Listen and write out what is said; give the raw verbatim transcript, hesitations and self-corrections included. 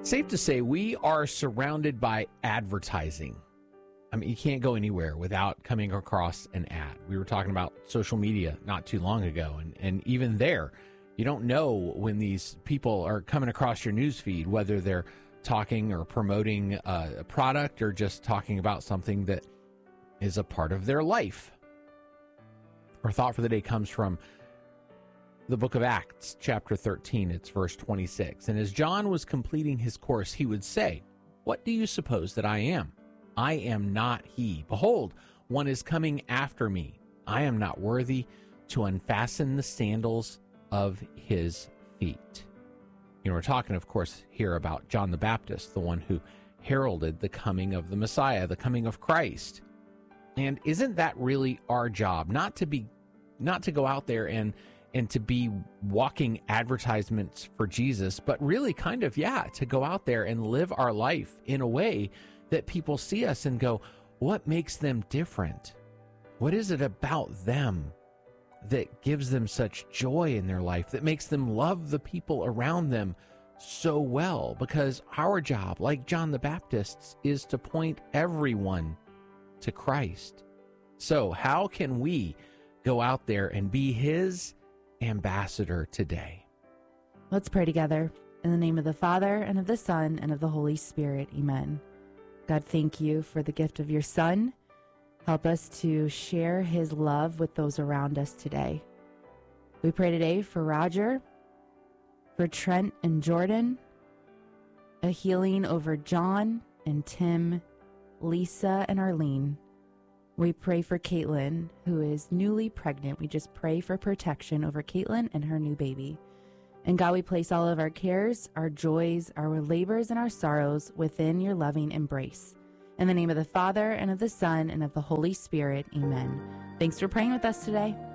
Safe to say we are surrounded by advertising. I mean, you can't go anywhere without coming across an ad. We were talking about social media not too long ago, and, and even there, you don't know when these people are coming across your news feed, whether they're talking or promoting a, a product or just talking about something that is a part of their life. Our thought for the day comes from the book of Acts, chapter thirteen, it's verse twenty-six. And as John was completing his course, he would say, "What do you suppose that I am? I am not he. Behold, one is coming after me. I am not worthy to unfasten the sandals of his feet." You know, we're talking, of course, here about John the Baptist, the one who heralded the coming of the Messiah, the coming of Christ. And isn't that really our job? Not to be, not to go out there and and to be walking advertisements for Jesus, but really kind of, yeah, to go out there and live our life in a way that people see us and go, what makes them different? What is it about them that gives them such joy in their life, that makes them love the people around them so well? Because our job, like John the Baptist's, is to point everyone to Christ. So how can we go out there and be his ambassador today? Let's pray together. In the name of the Father, and of the Son, and of the Holy Spirit. Amen. God, thank you for the gift of your Son. Help us to share his love with those around us today. We pray today for Roger, for Trent and Jordan, a healing over John and Tim, Lisa and Arlene. We pray for Caitlin, who is newly pregnant. We just pray for protection over Caitlin and her new baby. And God, we place all of our cares, our joys, our labors, and our sorrows within your loving embrace. In the name of the Father, and of the Son, and of the Holy Spirit. Amen. Thanks for praying with us today.